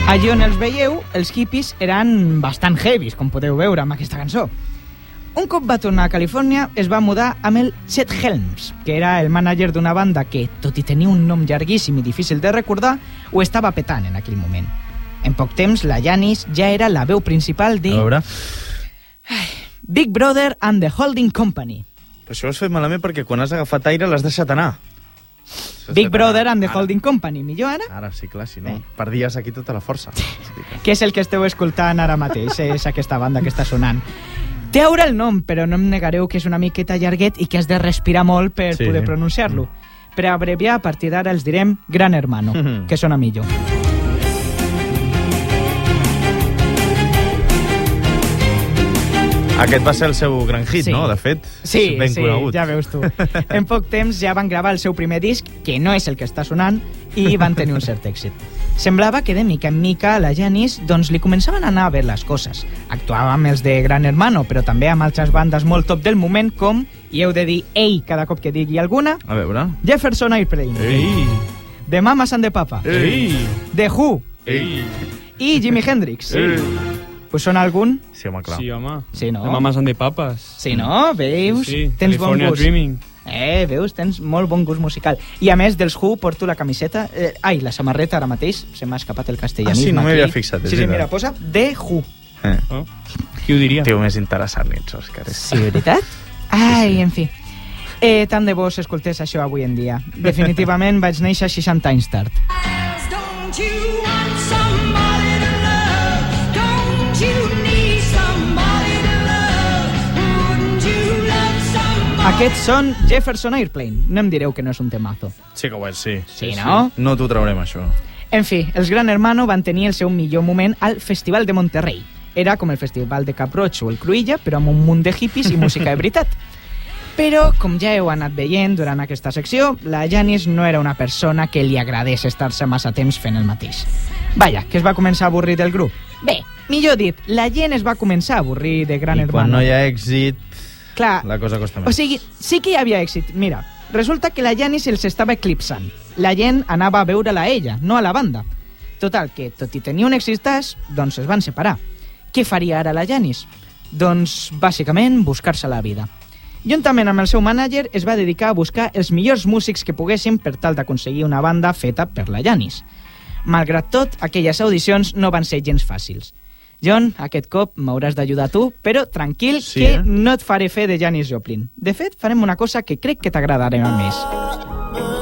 Allí on els veieu, els hippies eren bastant heavies, com podeu veure amb aquesta cançó. Un cop va tornar a Califòrnia, es va mudar amb el Chet Helms, que era el mànager d'una banda que, tot i tenir un nom llarguíssim i difícil de recordar, ho estava petant en aquell moment. En poc temps, la Janis ja era la veu principal de... A veure... Big Brother and the Holding Company. Però això ho has fet malament perquè quan has agafat aire l'has deixat anar. Big Brother and the Holding Company. Millor ara? Ara sí, clar, si no, perdies aquí tota la força. Què és el que esteu escoltant ara mateix? És aquesta banda que està sonant. Té ara el nom, però no em negareu que és una miqueta llarguet i que has de respirar molt per poder pronunciar-lo. Per abreviar, a partir d'ara els direm Gran Hermano, que sona millor. Aquest va ser el seu gran hit, no? De fet, ben conegut. Ja veus tu. En poc temps ja van gravar el seu primer disc, que no és el que està sonant, i van tenir un cert èxit. Semblava que de mica en mica a la Janis doncs, li començaven a anar bé les coses. Actuava amb els de Gran Hermano, però també amb altres bandes molt top del moment, com, i heu de dir ei cada cop que digui alguna, a veure. Jefferson Airplane, The Mamas and the Papa, The Who, i Jimi Hendrix. Us sona algun? Sí, home, clar. Sí, home. Sí, no? The Mamas and the Papas. Sí, no? Veus? Sí, tens bon California gust. Dreaming. Veus? Tens molt bon gust musical. I a més dels Who porto la camiseta... la samarreta ara mateix. Se m'ha escapat el castellanisme. Ah, sí, no m'havia aquí. fixat. Sí, mira, posa The Who. Oh. Qui ho diria? Tio, més interessant, ets, Òscar. Sí, veritat? Ai, en fi. Tant de bo s'escoltés això avui en dia. Definitivament vaig néixer 60 anys tard. Aquests són Jefferson Airplane. No em direu que no és un temazo. Sí que ho és, sí. Sí, no? No t'ho traurem, això. En fi, els Gran Hermano van tenir el seu millor moment al Festival de Monterrey. Era com el Festival de Cap-roig o el Cruïlla, però amb un munt de hippies i música de veritat. Però, com ja heu anat veient durant aquesta secció, la Janis no era una persona que li agradés estar-se massa temps fent el mateix. Vaja, que es va començar a avorrir del grup. Bé, millor dit, la gent es va començar a avorrir de Gran Hermano. I quan no hi ha èxit, clar, la cosa costa més. O sigui, sí que hi havia èxit. Mira, resulta que la Janis els estava eclipsant. La gent anava a veure-la a ella, no a la banda. Total, que tot i tenir un èxit, doncs es van separar. Què faria ara la Janis? Doncs, bàsicament, buscar-se la vida. Juntament amb el seu mànager, es va dedicar a buscar els millors músics que poguessin per tal d'aconseguir una banda feta per la Janis. Malgrat tot, aquelles audicions no van ser gens fàcils. John, aquest cop m'hauràs d'ajudar tu, però tranquil, que no et faré fer de Janis Joplin. De fet, farem una cosa que crec que t'agradarà més.